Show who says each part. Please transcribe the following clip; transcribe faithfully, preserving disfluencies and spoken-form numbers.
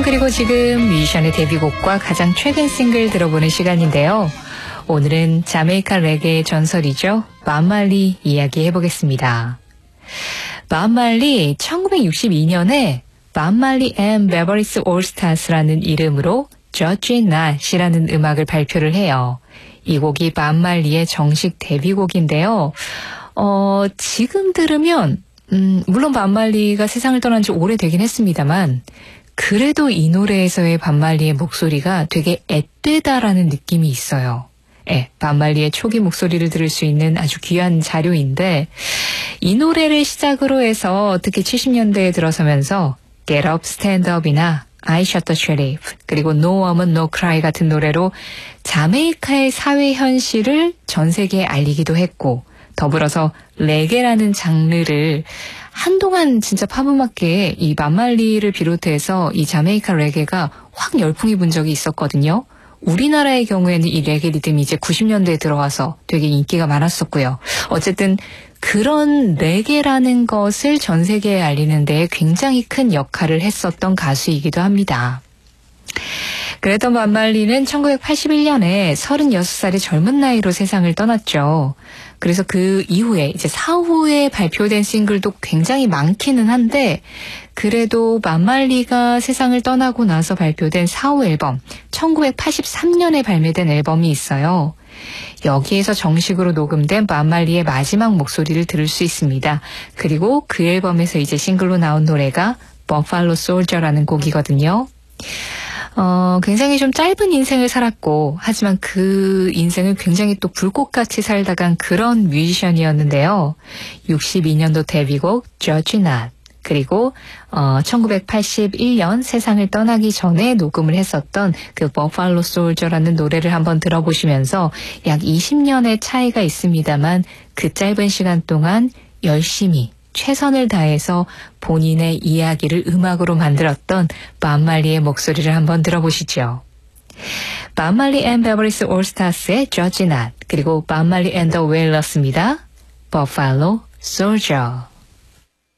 Speaker 1: 그리고 지금 뮤지션의 데뷔곡과 가장 최근 싱글 들어보는 시간인데요. 오늘은 자메이카 레게의 전설이죠. 밥 말리 이야기 해보겠습니다. 밥 말리 천구백육십이 년에 밥 말리 앤 베버리스 올스타스라는 이름으로 Judge Not이라는 음악을 발표를 해요. 이 곡이 밥 말리의 정식 데뷔곡인데요. 어, 지금 들으면 음, 물론 밥 말리가 세상을 떠난 지 오래되긴 했습니다만 그래도 이 노래에서의 밥 말리의 목소리가 되게 앳되다라는 느낌이 있어요. 예, 밥 말리의 초기 목소리를 들을 수 있는 아주 귀한 자료인데 이 노래를 시작으로 해서 특히 칠십 년대에 들어서면서 Get Up, Stand Up이나 I Shot the Sheriff 그리고 No Woman No Cry 같은 노래로 자메이카의 사회 현실을 전 세계에 알리기도 했고 더불어서 레게라는 장르를 한동안 진짜 팝음악계에 이 밥 말리를 비롯해서 이 자메이카 레게가 확 열풍이 분 적이 있었거든요. 우리나라의 경우에는 이 레게 리듬이 이제 구십 년대에 들어와서 되게 인기가 많았었고요. 어쨌든 그런 레게라는 것을 전 세계에 알리는 데 굉장히 큰 역할을 했었던 가수이기도 합니다. 그랬던 밥 말리는 천구백팔십일 년에 서른여섯 살의 젊은 나이로 세상을 떠났죠. 그래서 그 이후에 이제 사후에 발표된 싱글도 굉장히 많기는 한데 그래도 밥 말리가 세상을 떠나고 나서 발표된 사후 앨범 천구백팔십삼 년에 발매된 앨범이 있어요. 여기에서 정식으로 녹음된 밥 말리의 마지막 목소리를 들을 수 있습니다. 그리고 그 앨범에서 이제 싱글로 나온 노래가 Buffalo Soldier라는 곡이거든요. 어, 굉장히 좀 짧은 인생을 살았고 하지만 그 인생을 굉장히 또 불꽃같이 살다간 그런 뮤지션이었는데요. 육십이 년도 데뷔곡 Judge Not 그리고 어, 천구백팔십일 년 세상을 떠나기 전에 녹음을 했었던 그 Buffalo Soldier라는 노래를 한번 들어보시면서 약 이십 년의 차이가 있습니다만 그 짧은 시간 동안 열심히 최선을 다해서 본인의 이야기를 음악으로 만들었던 밥 말리의 목소리를 한번 들어보시죠. 밥 말리 앤 베버리스 올스타스의 Judge Not 그리고 밥 말리 앤 더 웨일러스입니다. Buffalo Soldier.